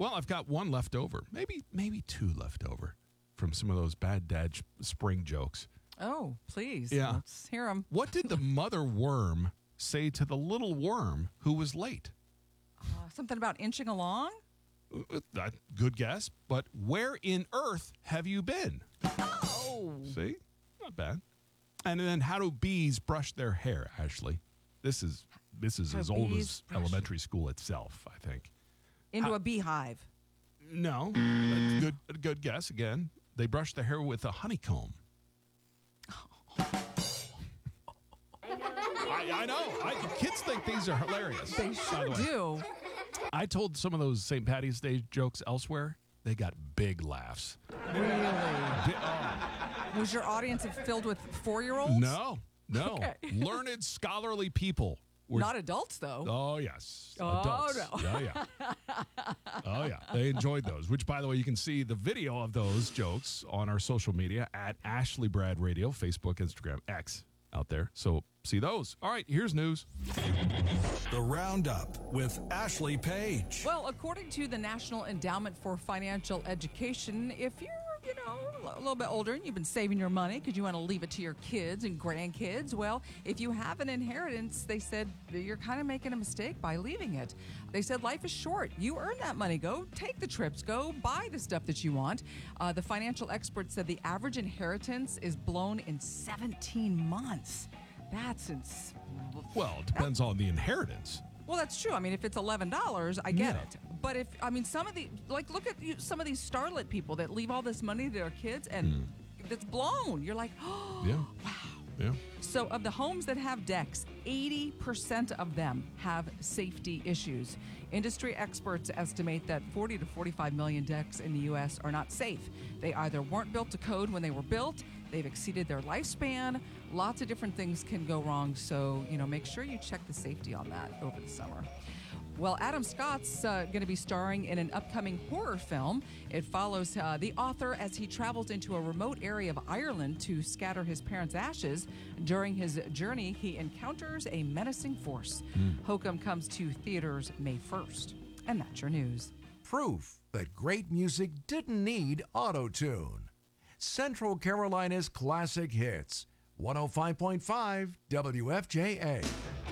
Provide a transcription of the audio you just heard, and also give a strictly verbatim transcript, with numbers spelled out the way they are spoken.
Well, I've got one left over. Maybe, maybe two left over from some of those bad dad spring jokes. Oh, please. Yeah. Let's hear them. What did the mother worm say to the little worm who was late? Uh, something about inching along? Uh, good guess, but where in earth have you been? Oh. See? Not bad. And then how do bees brush their hair, Ashley? This is this is How as old bees as brush- elementary school itself, I think. Into How- a beehive. No. A good a good guess again. They brush their hair with a honeycomb. I, I know. I, kids think these are hilarious. They by sure the way. do. I told some of those Saint Patty's Day jokes elsewhere. They got big laughs. Really? Bi- oh, Was your audience filled with four-year-olds? no, no. Okay. Learned, scholarly people. Were, Not adults, though. oh, yes. Oh, Adults. no. Oh, yeah. Oh, yeah. They enjoyed those, which, by the way, you can see the video of those jokes on our social media at Ashley Brad Radio, Facebook, Instagram, X out there. So see those. All right, here's news. The Roundup with Ashley Page. Well, according to the National Endowment for Financial Education, if you're, you know, a little bit older and you've been saving your money because you want to leave it to your kids and grandkids, well, if you have an inheritance, they said you're kind of making a mistake by leaving it. They said life is short. You earn that money. Go take the trips. Go buy the stuff that you want. Uh, the financial experts said the average inheritance is blown in seventeen months. That's ins- Well, it depends on the inheritance. Well, that's true. I mean, if it's eleven dollars, I get Yeah. it. But if, I mean, some of the, like, look at you, some of these starlet people that leave all this money to their kids and it's blown. You're like, oh, Yeah. wow. Yeah. So of the homes that have decks, eighty percent of them have safety issues. Industry experts estimate that forty to forty-five million decks in the U S are not safe. They either weren't built to code when they were built, they've exceeded their lifespan, lots of different things can go wrong. So, you know, make sure you check the safety on that over the summer. Well, Adam Scott's uh, going to be starring in an upcoming horror film. It follows uh, the author as he travels into a remote area of Ireland to scatter his parents' ashes. During his journey, he encounters a menacing force. Hokum comes to theaters May first. And that's your news. Proof that great music didn't need auto-tune. Central Carolina's classic hits. one oh five point five W F J A.